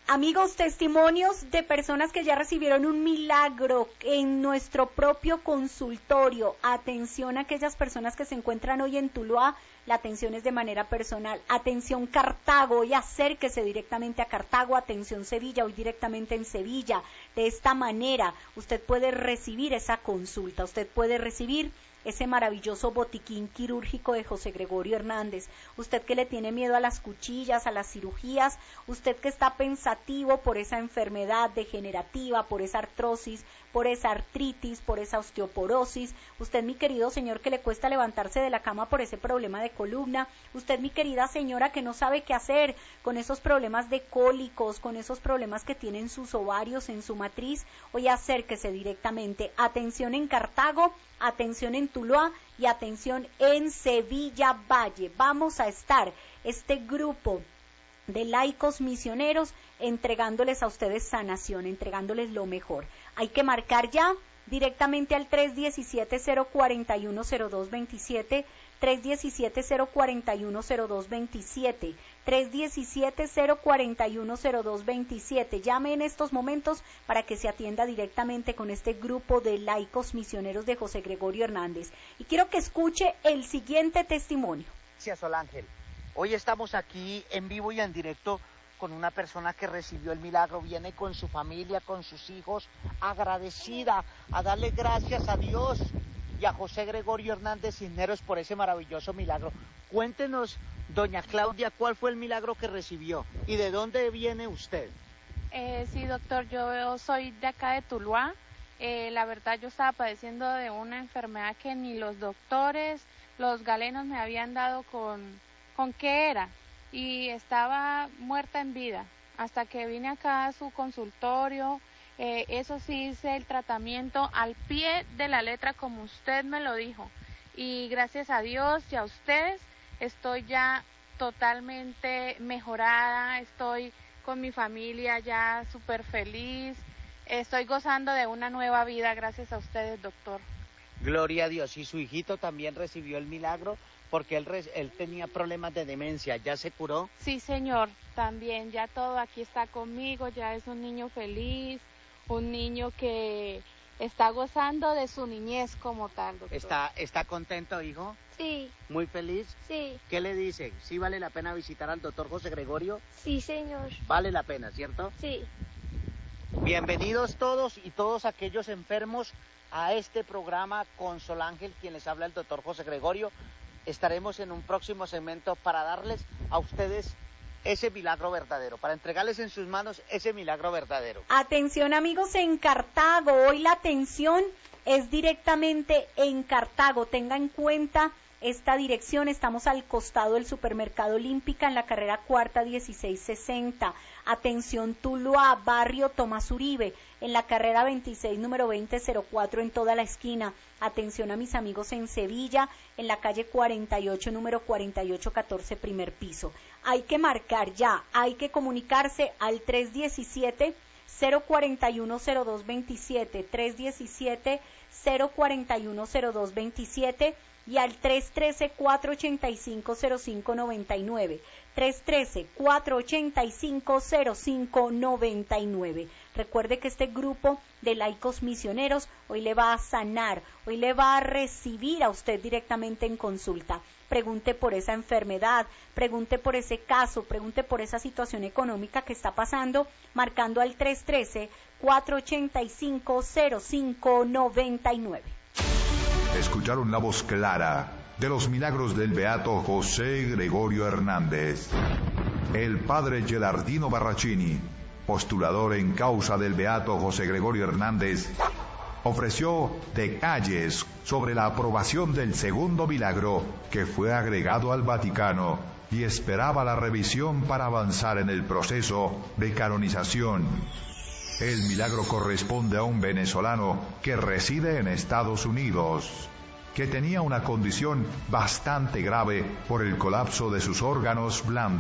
Amigos, testimonios de personas que ya recibieron un milagro en nuestro propio consultorio. Atención a aquellas personas que se encuentran hoy en Tuluá, la atención es de manera personal. Atención Cartago, hoy acérquese directamente a Cartago. Atención Sevilla, hoy directamente en Sevilla. De esta manera usted puede recibir esa consulta, usted puede recibir ese maravilloso botiquín quirúrgico de José Gregorio Hernández. Usted que le tiene miedo a las cuchillas, a las cirugías, usted que está pensativo por esa enfermedad degenerativa, por esa artrosis, por esa artritis, por esa osteoporosis, usted mi querido señor que le cuesta levantarse de la cama por ese problema de columna, usted mi querida señora que no sabe qué hacer con esos problemas de cólicos, con esos problemas que tienen sus ovarios en su matriz, hoy acérquese directamente. Atención en Cartago, atención en Tuluá y atención en Sevilla Valle. Vamos a estar este grupo de laicos misioneros entregándoles a ustedes sanación, entregándoles lo mejor. Hay que marcar ya directamente al 317-041-0227, 317-041-0227, 317-041-0227. Llame en estos momentos para que se atienda directamente con este grupo de laicos misioneros de José Gregorio Hernández. Y quiero que escuche el siguiente testimonio. Gracias, Sol Ángel. Hoy estamos aquí en vivo y en directo con una persona que recibió el milagro, viene con su familia, con sus hijos, agradecida, a darle gracias a Dios y a José Gregorio Hernández Cisneros por ese maravilloso milagro. Cuéntenos, doña Claudia, ¿cuál fue el milagro que recibió y de dónde viene usted? Sí, doctor, yo soy de acá de Tuluá. La verdad, yo estaba padeciendo de una enfermedad que ni los doctores, los galenos me habían dado con qué era, y estaba muerta en vida, hasta que vine acá a su consultorio. Eso sí, hice el tratamiento al pie de la letra como usted me lo dijo, y gracias a Dios y a ustedes estoy ya totalmente mejorada, estoy con mi familia ya súper feliz, estoy gozando de una nueva vida gracias a ustedes, doctor. Gloria a Dios. ¿Y su hijito también recibió el milagro? Porque él tenía problemas de demencia, ¿ya se curó? Sí, señor, también, ya todo aquí está conmigo, ya es un niño feliz, un niño que está gozando de su niñez como tal, doctor. ¿Está contento, hijo? Sí. ¿Muy feliz? Sí. ¿Qué le dice? ¿Sí vale la pena visitar al doctor José Gregorio? Sí, señor. Vale la pena, ¿cierto? Sí. Bienvenidos todos y todos aquellos enfermos a este programa con Sol Ángel, quien les habla el doctor José Gregorio. Estaremos en un próximo segmento para darles a ustedes ese milagro verdadero, para entregarles en sus manos ese milagro verdadero. Atención amigos en Cartago, hoy la atención es directamente en Cartago, tenga en cuenta esta dirección, estamos al costado del Supermercado Olímpica en la carrera cuarta 1660. Atención Tuluá, barrio Tomás Uribe, en la carrera 26, número 2004 en toda la esquina. Atención a mis amigos en Sevilla, en la calle 48, número 4814, primer piso. Hay que marcar ya, hay que comunicarse al 317-041-0227, 317-041-0227 y al 313-485-0599, 313-485-0599. Recuerde que este grupo de laicos misioneros hoy le va a sanar, hoy le va a recibir a usted directamente en consulta. Pregunte por esa enfermedad, pregunte por ese caso, pregunte por esa situación económica que está pasando, marcando al 313-485-0599. Escucharon la voz clara de los milagros del beato José Gregorio Hernández. El padre Gelardino Barrachini, postulador en causa del beato José Gregorio Hernández, ofreció detalles sobre la aprobación del segundo milagro que fue agregado al Vaticano y esperaba la revisión para avanzar en el proceso de canonización. El milagro corresponde a un venezolano que reside en Estados Unidos, que tenía una condición bastante grave por el colapso de sus órganos blandos.